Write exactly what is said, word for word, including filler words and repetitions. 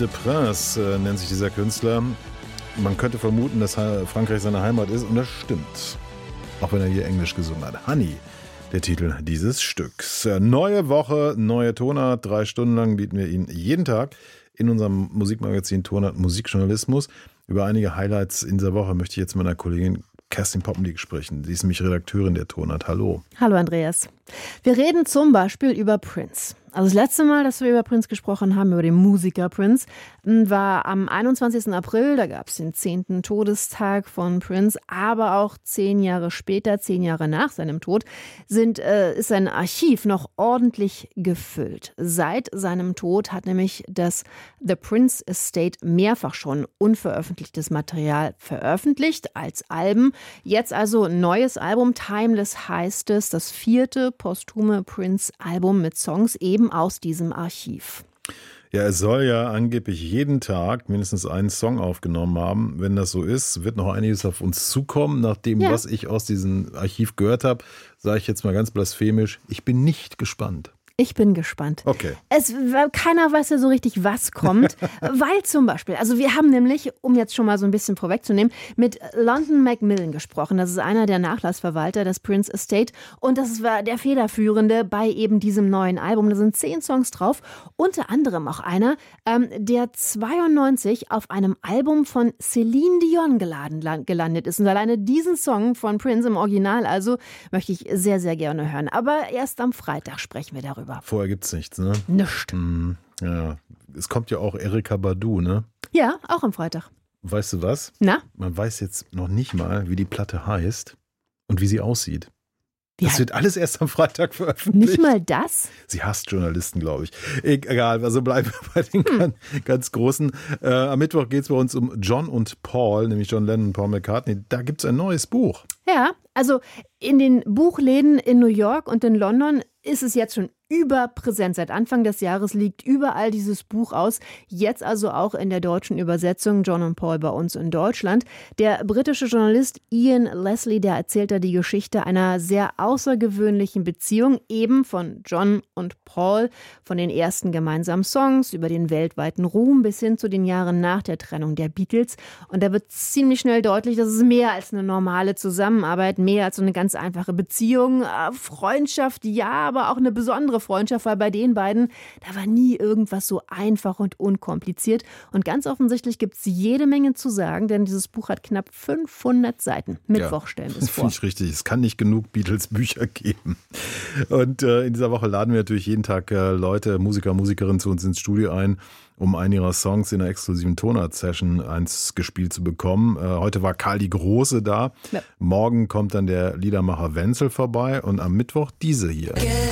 de Prince äh, nennt sich dieser Künstler. Man könnte vermuten, dass Frankreich seine Heimat ist, und das stimmt. Auch wenn er hier Englisch gesungen hat. Honey, der Titel dieses Stücks. Neue Woche, neue Tonart. Drei Stunden lang bieten wir Ihnen jeden Tag in unserem Musikmagazin Tonart Musikjournalismus. Über einige Highlights in dieser Woche möchte ich jetzt mit meiner Kollegin Kerstin Poppendiek sprechen. Sie ist nämlich Redakteurin der Tonart. Hallo. Hallo Andreas. Wir reden zum Beispiel über Prince. Also das letzte Mal, dass wir über Prince gesprochen haben, über den Musiker Prince, war am einundzwanzigsten April. Da gab es den zehnten Todestag von Prince. Aber auch zehn Jahre später, zehn Jahre nach seinem Tod, sind, äh, ist sein Archiv noch ordentlich gefüllt. Seit seinem Tod hat nämlich das The Prince Estate mehrfach schon unveröffentlichtes Material veröffentlicht als Alben. Jetzt also ein neues Album, Timeless heißt es, das vierte posthume Prince-Album mit Songs eben aus diesem Archiv. Ja, er soll ja angeblich jeden Tag mindestens einen Song aufgenommen haben. Wenn das so ist, wird noch einiges auf uns zukommen. Nach dem, ja. was ich aus diesem Archiv gehört habe, sage ich jetzt mal ganz blasphemisch, ich bin nicht gespannt. Ich bin gespannt. Okay. Es, keiner weiß ja so richtig, was kommt, weil zum Beispiel, also wir haben nämlich, um jetzt schon mal so ein bisschen vorwegzunehmen, mit London Macmillan gesprochen. Das ist einer der Nachlassverwalter des Prince Estate und das war der Federführende bei eben diesem neuen Album. Da sind zehn Songs drauf, unter anderem auch einer, ähm, der zweiundneunzig auf einem Album von Celine Dion geladen, gelandet ist. Und alleine diesen Song von Prince im Original also möchte ich sehr, sehr gerne hören. Aber erst am Freitag sprechen wir darüber. Vorher gibt's nichts, ne? Nichts. Mhm, ja. Es kommt ja auch Erykah Badu, ne? Ja, auch am Freitag. Weißt du was? Na? Man weiß jetzt noch nicht mal, wie die Platte heißt und wie sie aussieht. Wie das halt? wird alles erst am Freitag veröffentlicht. Nicht mal das? Sie hasst Journalisten, glaube ich. Egal, also bleiben wir bei den hm. ganz, ganz Großen. Äh, am Mittwoch geht es bei uns um John und Paul, nämlich John Lennon und Paul McCartney. Da gibt es ein neues Buch. Ja, also in den Buchläden in New York und in London ist es jetzt schon überpräsent. Seit Anfang des Jahres liegt überall dieses Buch aus. Jetzt also auch in der deutschen Übersetzung John und Paul bei uns in Deutschland. Der britische Journalist Ian Leslie, der erzählt da die Geschichte einer sehr außergewöhnlichen Beziehung, eben von John und Paul, von den ersten gemeinsamen Songs über den weltweiten Ruhm bis hin zu den Jahren nach der Trennung der Beatles. Und da wird ziemlich schnell deutlich, dass es mehr als eine normale Zusammenarbeit, mehr als so eine ganz einfache Beziehung, Freundschaft, ja, aber auch eine besondere Freundschaft, weil bei den beiden, da war nie irgendwas so einfach und unkompliziert. Und ganz offensichtlich gibt es jede Menge zu sagen, denn dieses Buch hat knapp fünfhundert Seiten. Mittwoch stellen wir es vor. Finde ich richtig. Es kann nicht genug Beatles-Bücher geben. Und äh, in dieser Woche laden wir natürlich jeden Tag äh, Leute, Musiker, Musikerinnen zu uns ins Studio ein, um einen ihrer Songs in einer exklusiven Tonart-Session eins gespielt zu bekommen. Äh, heute war Karl die Große da. Ja. Morgen kommt dann der Liedermacher Wenzel vorbei und am Mittwoch diese hier. Yeah.